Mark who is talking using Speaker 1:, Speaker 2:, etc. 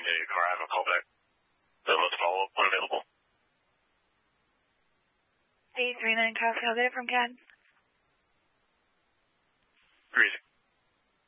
Speaker 1: get your car, have a call back. So let's follow up when available.
Speaker 2: 839 Costco there from CAD.
Speaker 1: Greasy.